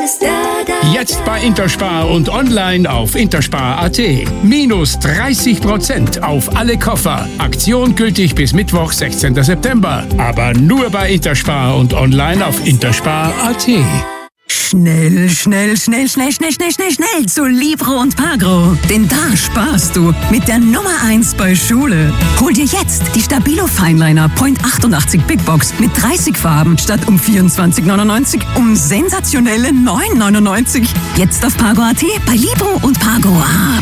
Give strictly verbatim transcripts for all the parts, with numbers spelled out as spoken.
Jetzt bei Interspar und online auf interspar punkt at. Minus dreißig Prozent auf alle Koffer. Aktion gültig bis Mittwoch, sechzehnten September. Aber nur bei Interspar und online auf interspar punkt at. Schnell, schnell, schnell, schnell, schnell, schnell, schnell, schnell zu Libro und Pagro. Denn da sparst du mit der Nummer eins bei Schule. Hol dir jetzt die Stabilo Fineliner Point achtundachtzig Big Box mit dreißig Farben statt um vierundzwanzig neunundneunzig um sensationelle neun neunundneunzig. Jetzt auf Pagro punkt at bei Libro und Pagro.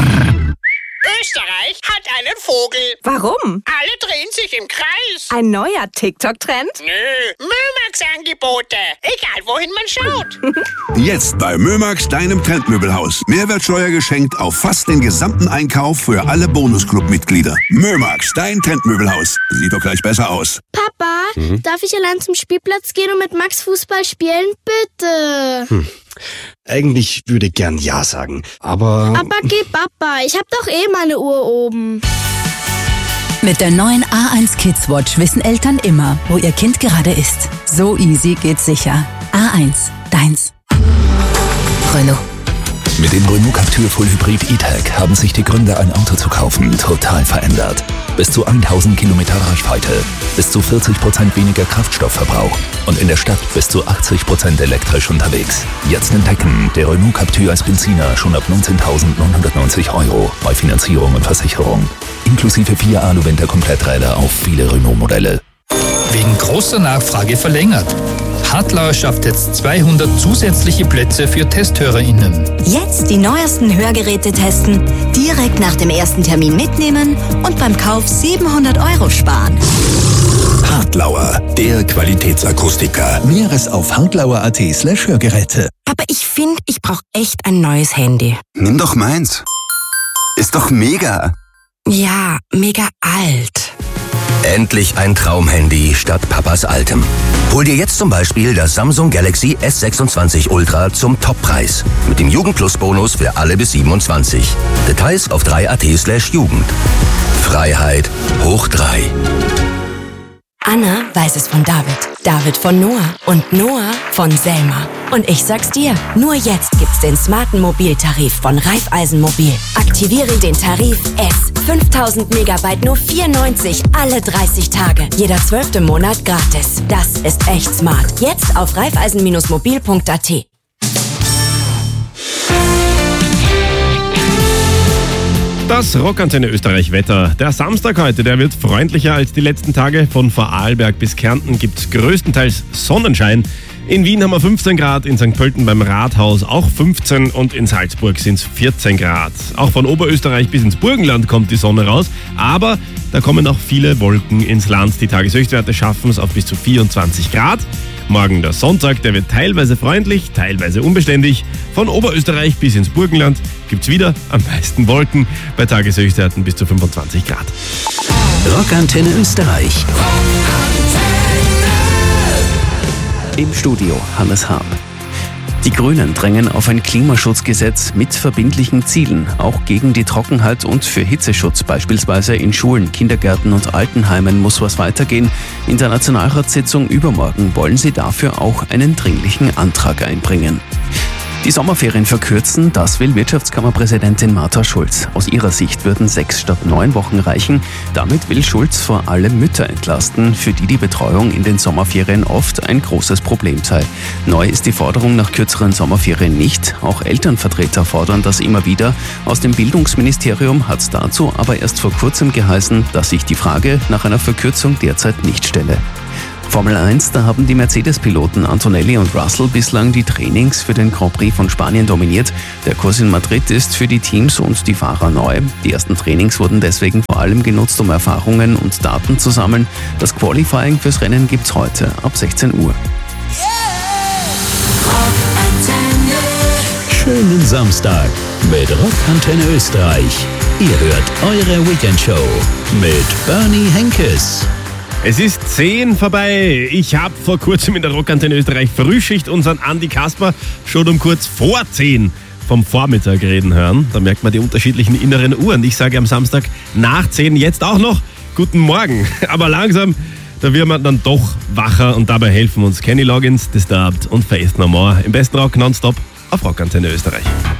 Österreich hat einen Vogel. Warum? Alle drehen sich im Kreis. Ein neuer TikTok-Trend? Nö, Mömax-Angebote. Egal, wohin man schaut. Jetzt bei Mömax, deinem Trendmöbelhaus. Mehrwertsteuer geschenkt auf fast den gesamten Einkauf für alle Bonusclub-Mitglieder. Mömax, dein Trendmöbelhaus. Sieht doch gleich besser aus. Papa, mhm. darf ich allein zum Spielplatz gehen und mit Max Fußball spielen? Bitte. Hm. Eigentlich würde ich gern Ja sagen, aber... Aber geh, Papa, ich hab doch eh meine Uhr oben. Mit der neuen A eins Kids Watch wissen Eltern immer, wo ihr Kind gerade ist. So easy geht's sicher. A eins, deins. Renault. Mit dem Renault Captur Full Hybrid E-Tech haben sich die Gründe, ein Auto zu kaufen, total verändert. Bis zu tausend Kilometer Reichweite, bis zu vierzig Prozent weniger Kraftstoffverbrauch und in der Stadt bis zu achtzig Prozent elektrisch unterwegs. Jetzt entdecken, der Renault Captur als Benziner schon ab neunzehntausendneunhundertneunzig Euro bei Finanzierung und Versicherung. Inklusive vier Alu-Winter-Kompletträder auf viele Renault-Modelle. Wegen großer Nachfrage verlängert. Hartlauer schafft jetzt zweihundert zusätzliche Plätze für TesthörerInnen. Jetzt die neuesten Hörgeräte testen, direkt nach dem ersten Termin mitnehmen und beim Kauf siebenhundert Euro sparen. Hartlauer, der Qualitätsakustiker. Mehres auf hartlauer punkt at slash Hörgeräte. Aber ich finde, ich brauche echt ein neues Handy. Nimm doch meins. Ist doch mega. Ja, mega alt. Endlich ein Traumhandy statt Papas altem. Hol dir jetzt zum Beispiel das Samsung Galaxy S sechsundzwanzig Ultra zum Toppreis. Mit dem Jugendplus-Bonus für alle bis siebenundzwanzig. Details auf drei punkt at slash Jugend. Freiheit hoch drei. Anna weiß es von David, David von Noah und Noah von Selma. Und ich sag's dir, nur jetzt gibt's den smarten Mobiltarif von Raiffeisenmobil. Aktiviere den Tarif S. fünftausend Megabyte nur vier neunzig alle dreißig Tage. Jeder zwölfte Monat gratis. Das ist echt smart. Jetzt auf raiffeisen mobil punkt at. Das Rockantenne Österreich Wetter. Der Samstag heute, der wird freundlicher als die letzten Tage. Von Vorarlberg bis Kärnten gibt es größtenteils Sonnenschein. In Wien haben wir fünfzehn Grad, in Sankt Pölten beim Rathaus auch fünfzehn und in Salzburg sind es vierzehn Grad. Auch von Oberösterreich bis ins Burgenland kommt die Sonne raus, aber da kommen auch viele Wolken ins Land. Die Tageshöchstwerte schaffen es auf bis zu vierundzwanzig Grad. Morgen der Sonntag, der wird teilweise freundlich, teilweise unbeständig. Von Oberösterreich bis ins Burgenland gibt's wieder am meisten Wolken, bei Tageshöchstwerten bis zu fünfundzwanzig Grad. Rockantenne Österreich. Im Studio Hannes Haab. Die Grünen drängen auf ein Klimaschutzgesetz mit verbindlichen Zielen, auch gegen die Trockenheit und für Hitzeschutz, beispielsweise in Schulen, Kindergärten und Altenheimen muss was weitergehen. In der Nationalratssitzung übermorgen wollen sie dafür auch einen dringlichen Antrag einbringen. Die Sommerferien verkürzen, das will Wirtschaftskammerpräsidentin Martha Schulz. Aus ihrer Sicht würden sechs statt neun Wochen reichen. Damit will Schulz vor allem Mütter entlasten, für die die Betreuung in den Sommerferien oft ein großes Problem sei. Neu ist die Forderung nach kürzeren Sommerferien nicht. Auch Elternvertreter fordern das immer wieder. Aus dem Bildungsministerium hat es dazu aber erst vor kurzem geheißen, dass sich die Frage nach einer Verkürzung derzeit nicht stelle. Formel eins, da haben die Mercedes-Piloten Antonelli und Russell bislang die Trainings für den Grand Prix von Spanien dominiert. Der Kurs in Madrid ist für die Teams und die Fahrer neu. Die ersten Trainings wurden deswegen vor allem genutzt, um Erfahrungen und Daten zu sammeln. Das Qualifying fürs Rennen gibt's heute ab sechzehn Uhr. Schönen Samstag mit Rockantenne Österreich. Ihr hört eure Weekendshow mit Bernie Henkes. Es ist zehn vorbei. Ich habe vor kurzem in der Rockantenne Österreich Frühschicht unseren Andi Kasper schon um kurz vor zehn vom Vormittag reden hören. Da merkt man die unterschiedlichen inneren Uhren. Ich sage am Samstag nach zehn jetzt auch noch guten Morgen. Aber langsam, da wird man dann doch wacher und dabei helfen uns Kenny Loggins, Disturbed und Faith No More. Im besten Rock nonstop. auf Rockantenne Österreich.